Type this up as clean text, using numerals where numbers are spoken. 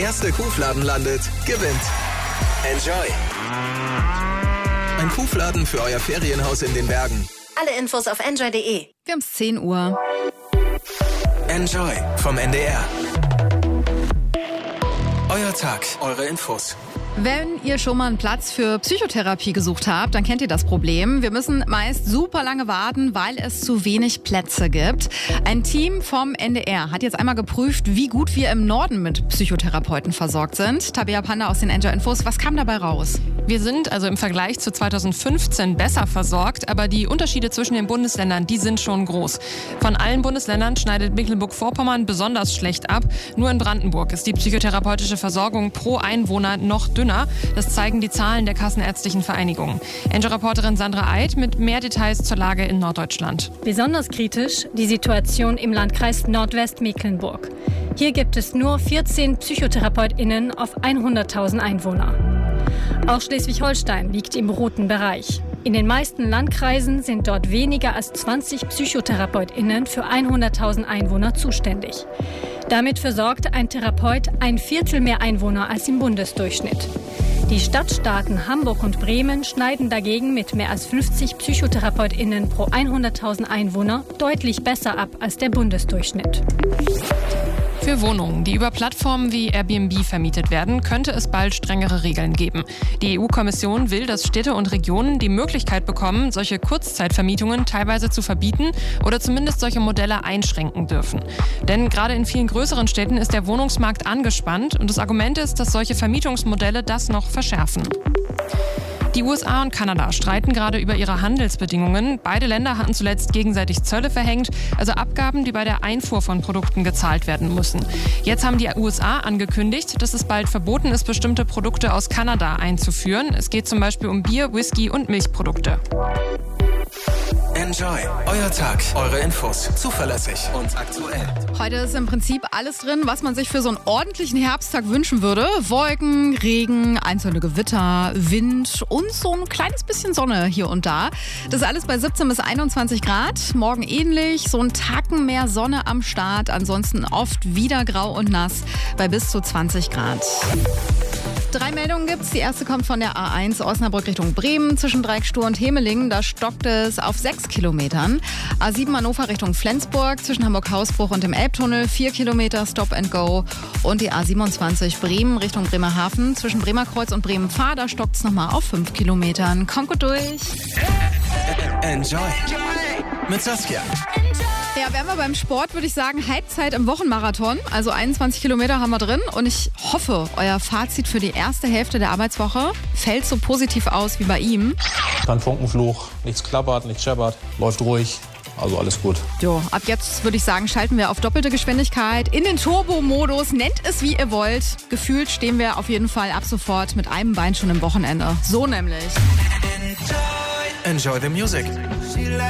Erste Kuhfladen landet, gewinnt. Enjoy. Ein Kuhfladen für euer Ferienhaus in den Bergen. Alle Infos auf enjoy.de. Wir haben es 10 Uhr. Enjoy vom NDR. Euer Tag, eure Infos. Wenn ihr schon mal einen Platz für Psychotherapie gesucht habt, dann kennt ihr das Problem. Wir müssen meist super lange warten, weil es zu wenig Plätze gibt. Ein Team vom NDR hat jetzt einmal geprüft, wie gut wir im Norden mit Psychotherapeuten versorgt sind. Tabea Panda aus den Enjoy Infos. Was kam dabei raus? Wir sind also im Vergleich zu 2015 besser versorgt, aber die Unterschiede zwischen den Bundesländern, die sind schon groß. Von allen Bundesländern schneidet Mecklenburg-Vorpommern besonders schlecht ab. Nur in Brandenburg ist die psychotherapeutische Versorgung pro Einwohner noch dünner. Das zeigen die Zahlen der Kassenärztlichen Vereinigung. Enjoy-Reporterin Sandra Eid mit mehr Details zur Lage in Norddeutschland. Besonders kritisch die Situation im Landkreis Nordwestmecklenburg. Hier gibt es nur 14 PsychotherapeutInnen auf 100.000 Einwohner. Auch Schleswig-Holstein liegt im roten Bereich. In den meisten Landkreisen sind dort weniger als 20 PsychotherapeutInnen für 100.000 Einwohner zuständig. Damit versorgt ein Therapeut ein Viertel mehr Einwohner als im Bundesdurchschnitt. Die Stadtstaaten Hamburg und Bremen schneiden dagegen mit mehr als 50 PsychotherapeutInnen pro 100.000 Einwohner deutlich besser ab als der Bundesdurchschnitt. Für Wohnungen, die über Plattformen wie Airbnb vermietet werden, könnte es bald strengere Regeln geben. Die EU-Kommission will, dass Städte und Regionen die Möglichkeit bekommen, solche Kurzzeitvermietungen teilweise zu verbieten oder zumindest solche Modelle einschränken dürfen. Denn gerade in vielen größeren Städten ist der Wohnungsmarkt angespannt und das Argument ist, dass solche Vermietungsmodelle das noch verschärfen. Die USA und Kanada streiten gerade über ihre Handelsbedingungen. Beide Länder hatten zuletzt gegenseitig Zölle verhängt, also Abgaben, die bei der Einfuhr von Produkten gezahlt werden müssen. Jetzt haben die USA angekündigt, dass es bald verboten ist, bestimmte Produkte aus Kanada einzuführen. Es geht zum Beispiel um Bier, Whisky und Milchprodukte. Enjoy. Euer Tag, eure Infos. Zuverlässig und aktuell. Heute ist im Prinzip alles drin, was man sich für so einen ordentlichen Herbsttag wünschen würde. Wolken, Regen, einzelne Gewitter, Wind und so ein kleines bisschen Sonne hier und da. Das ist alles bei 17 bis 21 Grad. Morgen ähnlich, so ein Tacken mehr Sonne am Start. Ansonsten oft wieder grau und nass bei bis zu 20 Grad. 3 Meldungen gibt's. Die erste kommt von der A1 Osnabrück Richtung Bremen zwischen Dreieckstuhl und Hemelingen. Da stockt es auf 6 Kilometern. A7 Hannover Richtung Flensburg zwischen Hamburg-Hausbruch und dem Elbtunnel 4 Kilometer Stop and Go. Und die A27 Bremen Richtung Bremerhaven zwischen Bremerkreuz und Bremen-Fahr. Da stockt es nochmal auf 5 Kilometern. Kommt gut durch. Enjoy. Mit Saskia. Ja, wären wir beim Sport, würde ich sagen, Halbzeit im Wochenmarathon. Also 21 Kilometer haben wir drin. Und ich hoffe, euer Fazit für die erste Hälfte der Arbeitswoche fällt so positiv aus wie bei ihm. Kein Funkenfluch, nichts klappert, nichts scheppert, läuft ruhig. Also alles gut. Jo, ab jetzt würde ich sagen, schalten wir auf doppelte Geschwindigkeit in den Turbo-Modus. Nennt es, wie ihr wollt. Gefühlt stehen wir auf jeden Fall ab sofort mit einem Bein schon im Wochenende. So nämlich. Enjoy the music.